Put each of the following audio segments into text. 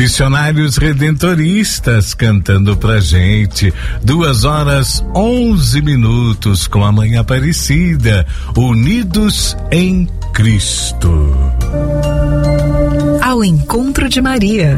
Missionários Redentoristas cantando pra gente. 2h11 com a Mãe Aparecida, unidos em Cristo. Ao encontro de Maria,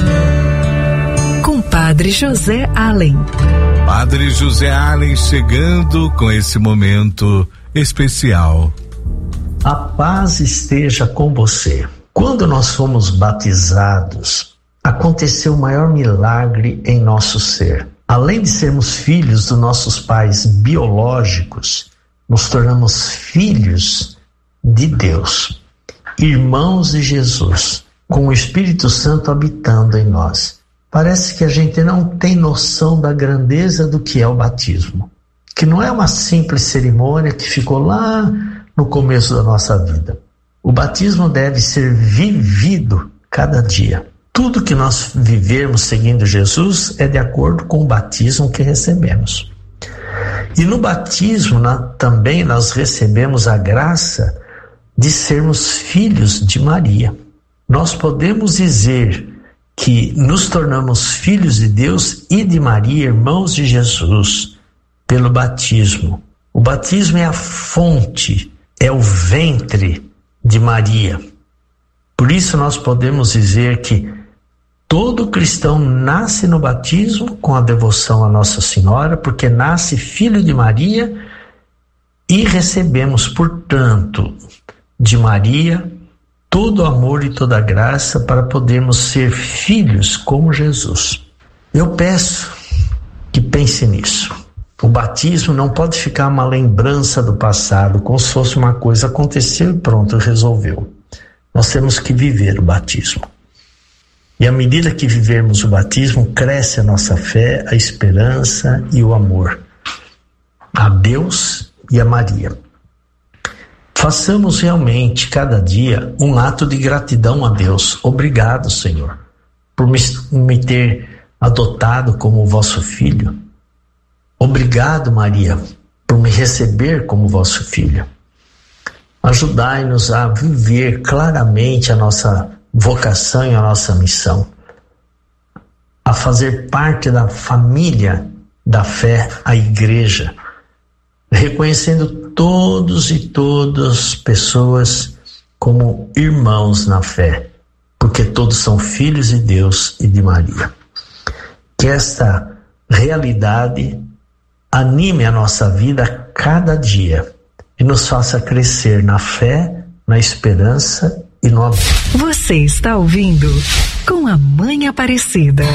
com Padre José Allen. Padre José Allen chegando com esse momento especial. A paz esteja com você. Quando nós fomos batizados, aconteceu o maior milagre em nosso ser. Além de sermos filhos dos nossos pais biológicos, nos tornamos filhos de Deus, irmãos de Jesus, com o Espírito Santo habitando em nós. Parece que a gente não tem noção da grandeza do que é o batismo, que não é uma simples cerimônia que ficou lá no começo da nossa vida. O batismo deve ser vivido cada dia. Tudo que nós vivermos seguindo Jesus é de acordo com o batismo que recebemos. E no batismo também nós recebemos a graça de sermos filhos de Maria. Nós podemos dizer que nos tornamos filhos de Deus e de Maria, irmãos de Jesus, pelo batismo. O batismo é a fonte, é o ventre de Maria. Por isso nós podemos dizer que todo cristão nasce no batismo com a devoção a Nossa Senhora, porque nasce filho de Maria e recebemos, portanto, de Maria todo o amor e toda a graça para podermos ser filhos como Jesus. Eu peço que pense nisso. O batismo não pode ficar uma lembrança do passado, como se fosse uma coisa aconteceu e pronto, resolveu. Nós temos que viver o batismo. E à medida que vivermos o batismo, cresce a nossa fé, a esperança e o amor a Deus e a Maria. Façamos realmente, cada dia, um ato de gratidão a Deus. Obrigado, Senhor, por me ter adotado como vosso filho. Obrigado, Maria, por me receber como vosso filho. Ajudai-nos a viver claramente a nossa vocação e a nossa missão, a fazer parte da família da fé, a igreja, reconhecendo todos e todas pessoas como irmãos na fé, porque todos são filhos de Deus e de Maria. Que esta realidade anime a nossa vida a cada dia e nos faça crescer na fé, na esperança e no amor. Você está ouvindo Com a Mãe Aparecida.